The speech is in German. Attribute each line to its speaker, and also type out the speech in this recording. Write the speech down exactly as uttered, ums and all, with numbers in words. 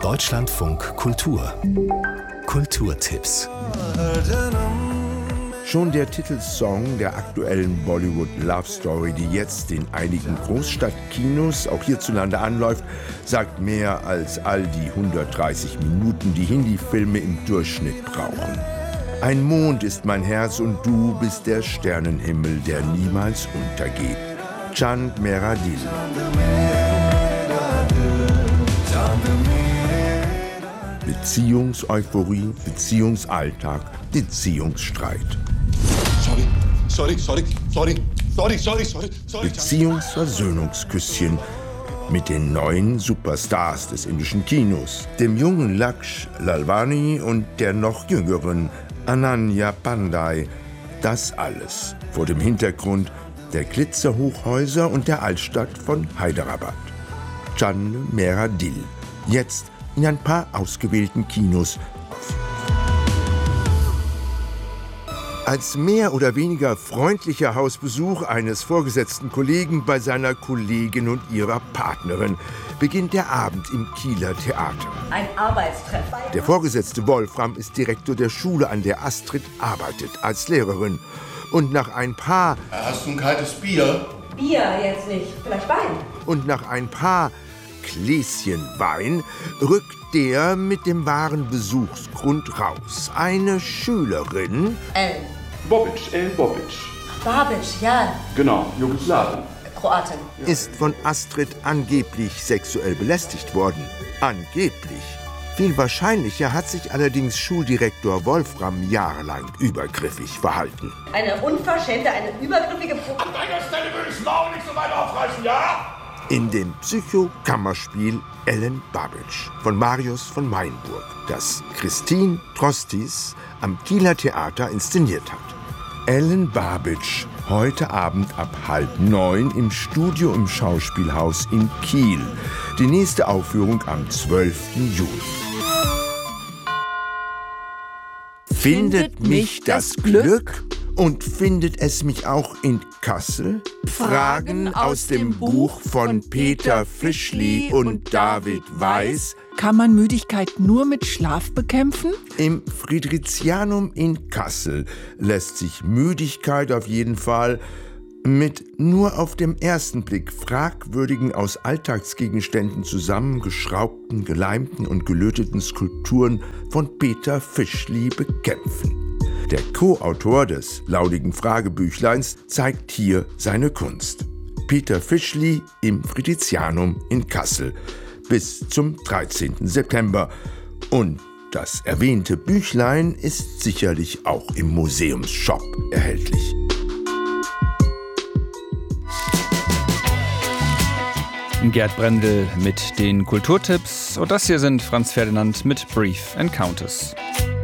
Speaker 1: Deutschlandfunk Kultur. Kulturtipps.
Speaker 2: Schon der Titelsong der aktuellen Bollywood Love Story, die jetzt in einigen Großstadtkinos auch hierzulande anläuft, sagt mehr als all die hundertdreißig Minuten, die Hindi-Filme im Durchschnitt brauchen. Ein Mond ist mein Herz und du bist der Sternenhimmel, der niemals untergeht. Chand Mera Dil. Beziehungseuphorie, Beziehungsalltag, Beziehungsstreit.
Speaker 3: Sorry, sorry, sorry, sorry, sorry, sorry, sorry, sorry.
Speaker 2: Beziehungsversöhnungsküsschen mit den neuen Superstars des indischen Kinos, dem jungen Laksh Lalwani und der noch jüngeren Ananya Pandey. Das alles vor dem Hintergrund der Glitzerhochhäuser und der Altstadt von Hyderabad. Chand Mera Dil. Jetzt in ein paar ausgewählten Kinos. Als mehr oder weniger freundlicher Hausbesuch eines vorgesetzten Kollegen bei seiner Kollegin und ihrer Partnerin beginnt der Abend im Kieler Theater.
Speaker 4: Ein Arbeitstreff.
Speaker 2: Der Vorgesetzte Wolfram ist Direktor der Schule, an der Astrid arbeitet, als Lehrerin. Und nach ein paar...
Speaker 3: Hast du ein kaltes Bier?
Speaker 4: Bier jetzt nicht, vielleicht Wein.
Speaker 2: Und nach ein paar Gläschen Wein rückt der mit dem wahren Besuchsgrund raus. Eine Schülerin...
Speaker 4: Ellen.
Speaker 5: Bobic, Ellen Bobic.
Speaker 4: Babic, ja.
Speaker 5: Genau, Jugoslawien.
Speaker 4: Kroatin.
Speaker 2: Ist von Astrid angeblich sexuell belästigt worden. Angeblich. Viel wahrscheinlicher hat sich allerdings Schuldirektor Wolfram jahrelang übergriffig verhalten.
Speaker 4: Eine unverschämte, eine übergriffige... Pro
Speaker 3: An deiner Stelle würde ich das Maul nicht so weit aufreißen, ja?
Speaker 2: In dem Psycho-Kammerspiel Ellen Babic von Marius von Mainburg, das Christine Trostis am Kieler Theater inszeniert hat. Ellen Babic, heute Abend ab halb neun im Studio im Schauspielhaus in Kiel. Die nächste Aufführung am zwölften Juni. Findet mich das Glück? Und findet es mich auch in Kassel? Fragen aus dem Buch von Peter Fischli und David Weiß.
Speaker 6: Kann man Müdigkeit nur mit Schlaf bekämpfen?
Speaker 2: Im Fridericianum in Kassel lässt sich Müdigkeit auf jeden Fall mit nur auf dem ersten Blick fragwürdigen, aus Alltagsgegenständen zusammengeschraubten, geleimten und gelöteten Skulpturen von Peter Fischli bekämpfen. Der Co-Autor des laudigen Fragebüchleins zeigt hier seine Kunst. Peter Fischli im Fridericianum in Kassel bis zum dreizehnten September. Und das erwähnte Büchlein ist sicherlich auch im Museumsshop erhältlich.
Speaker 7: Gerd Brendel mit den Kulturtipps und das hier sind Franz Ferdinand mit Brief Encounters.